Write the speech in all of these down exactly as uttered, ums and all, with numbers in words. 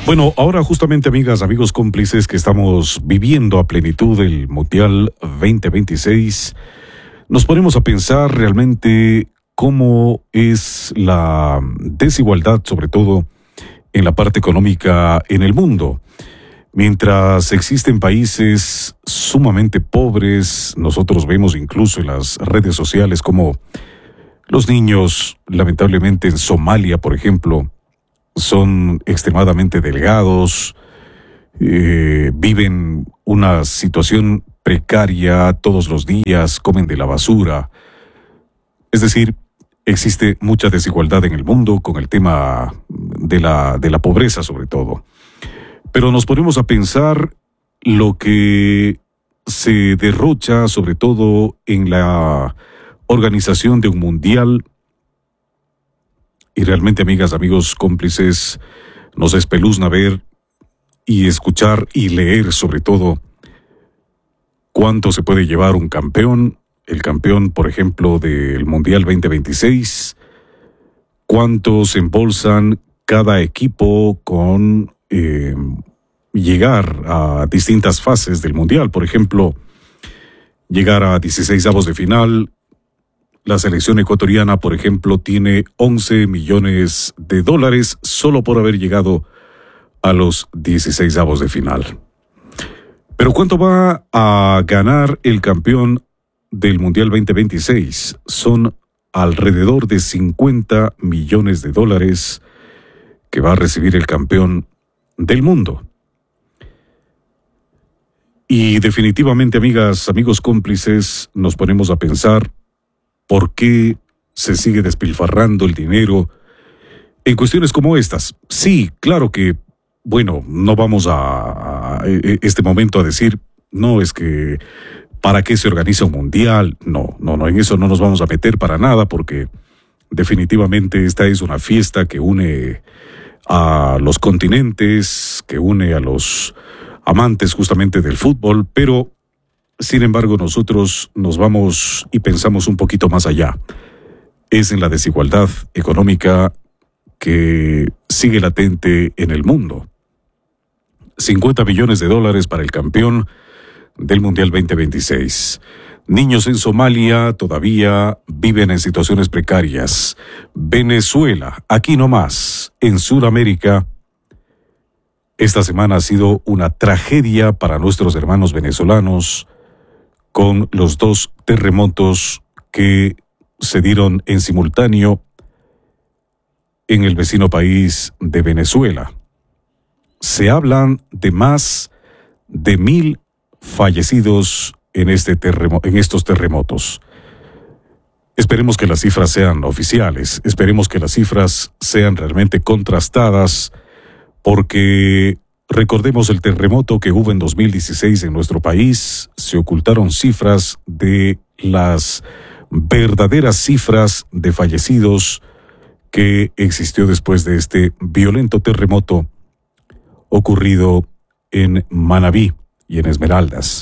Bueno, ahora justamente, amigas, amigos cómplices, que estamos viviendo a plenitud el Mundial veinte veintiséis, nos ponemos a pensar realmente cómo es la desigualdad, sobre todo en la parte económica en el mundo. Mientras existen países sumamente pobres, nosotros vemos incluso en las redes sociales como los niños, lamentablemente en Somalia, por ejemplo, son extremadamente delgados, eh, viven una situación precaria todos los días, comen de la basura. Es decir, existe mucha desigualdad en el mundo con el tema de la, de la pobreza sobre todo. Pero nos ponemos a pensar lo que se derrocha sobre todo en la organización de un mundial. Y realmente, amigas, amigos cómplices, nos espeluzna ver y escuchar y leer sobre todo cuánto se puede llevar un campeón, el campeón, por ejemplo, del Mundial veinte veintiséis, cuánto se embolsan cada equipo con eh, llegar a distintas fases del Mundial. Por ejemplo, llegar a dieciseisavos de final. La selección ecuatoriana, por ejemplo, tiene once millones de dólares solo por haber llegado a los dieciseisavos de final. Pero ¿cuánto va a ganar el campeón del Mundial veinte veintiséis? Son alrededor de cincuenta millones de dólares que va a recibir el campeón del mundo. Y definitivamente, amigas, amigos cómplices, nos ponemos a pensar ¿por qué se sigue despilfarrando el dinero en cuestiones como estas? Sí, claro que, bueno, no vamos a, a este momento a decir, no, es que ¿para qué se organiza un mundial? No, no, no, en eso no nos vamos a meter para nada, porque definitivamente esta es una fiesta que une a los continentes, que une a los amantes justamente del fútbol, pero sin embargo, nosotros nos vamos y pensamos un poquito más allá. Es en la desigualdad económica que sigue latente en el mundo. cincuenta millones de dólares para el campeón del Mundial veinte veintiséis. Niños en Somalia todavía viven en situaciones precarias. Venezuela, aquí nomás, en Sudamérica. Esta semana ha sido una tragedia para nuestros hermanos venezolanos, con los dos terremotos que se dieron en simultáneo en el vecino país de Venezuela. Se hablan de más de mil fallecidos en, este terremo- en estos terremotos. Esperemos que las cifras sean oficiales, esperemos que las cifras sean realmente contrastadas, porque recordemos el terremoto que hubo en dos mil dieciséis en nuestro país. Se ocultaron cifras de las verdaderas cifras de fallecidos que existió después de este violento terremoto ocurrido en Manabí y en Esmeraldas.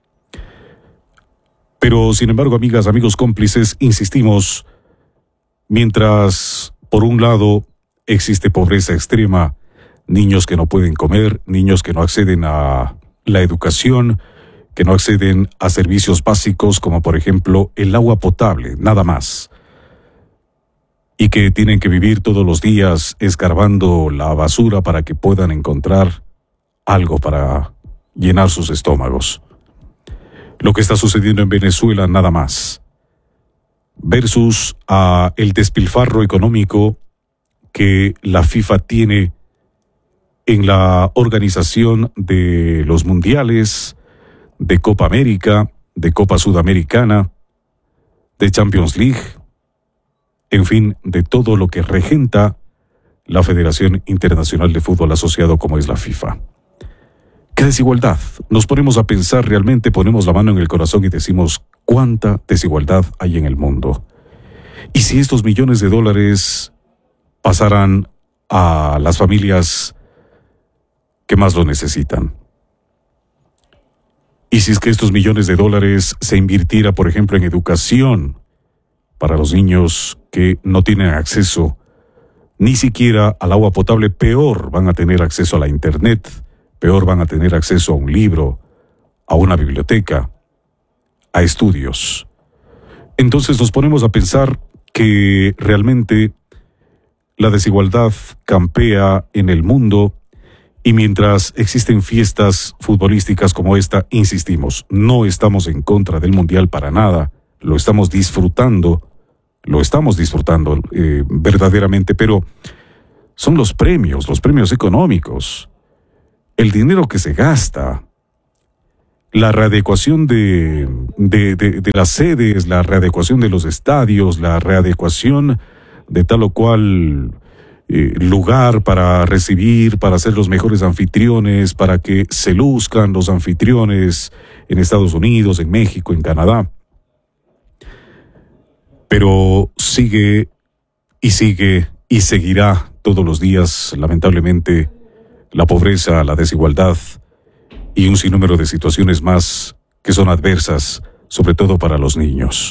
Pero, sin embargo, amigas, amigos cómplices, insistimos, mientras por un lado existe pobreza extrema, niños que no pueden comer, niños que no acceden a la educación, que no acceden a servicios básicos como por ejemplo el agua potable, nada más, y que tienen que vivir todos los días escarbando la basura para que puedan encontrar algo para llenar sus estómagos. Lo que está sucediendo en Venezuela, nada más, versus a el despilfarro económico que la FIFA tiene en la organización de los mundiales, de Copa América, de Copa Sudamericana, de Champions League, en fin, de todo lo que regenta la Federación Internacional de Fútbol asociado como es la FIFA. ¡Qué desigualdad! Nos ponemos a pensar realmente, ponemos la mano en el corazón y decimos cuánta desigualdad hay en el mundo. Y si estos millones de dólares pasaran a las familias que más lo necesitan. Y si es que estos millones de dólares se invirtiera, por ejemplo, en educación para los niños que no tienen acceso ni siquiera al agua potable, peor van a tener acceso a la internet, peor van a tener acceso a un libro, a una biblioteca, a estudios. Entonces nos ponemos a pensar que realmente la desigualdad campea en el mundo y mientras existen fiestas futbolísticas como esta, insistimos, no estamos en contra del Mundial para nada, lo estamos disfrutando, lo estamos disfrutando eh, verdaderamente, pero son los premios, los premios económicos, el dinero que se gasta, la readecuación de, de, de, de las sedes, la readecuación de los estadios, la readecuación de tal o cual eh, lugar para recibir, para ser los mejores anfitriones, para que se luzcan los anfitriones en Estados Unidos, en México, en Canadá. Pero sigue y sigue y seguirá todos los días, lamentablemente, la pobreza, la desigualdad y un sinnúmero de situaciones más que son adversas, sobre todo para los niños.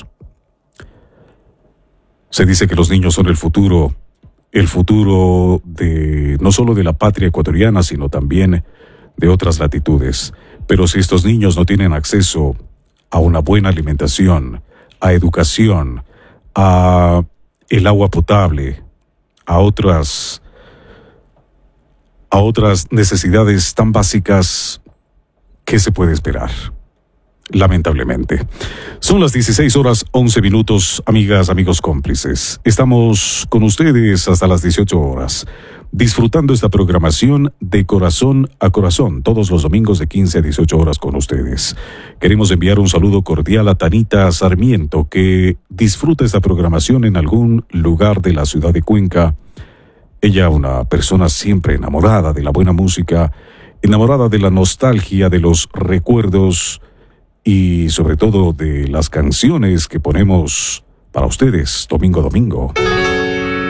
Se dice que los niños son el futuro, el futuro de no solo de la patria ecuatoriana, sino también de otras latitudes. Pero si estos niños no tienen acceso a una buena alimentación, a educación, a el agua potable, a otras, a otras necesidades tan básicas, ¿qué se puede esperar? Lamentablemente. Son las dieciséis horas once minutos, amigas, amigos cómplices. Estamos con ustedes hasta las dieciocho horas, disfrutando esta programación de corazón a corazón, todos los domingos de quince a dieciocho horas con ustedes. Queremos enviar un saludo cordial a Tanita Sarmiento, que disfruta esta programación en algún lugar de la ciudad de Cuenca. Ella, una persona siempre enamorada de la buena música, enamorada de la nostalgia, de los recuerdos y sobre todo de las canciones que ponemos para ustedes domingo a domingo.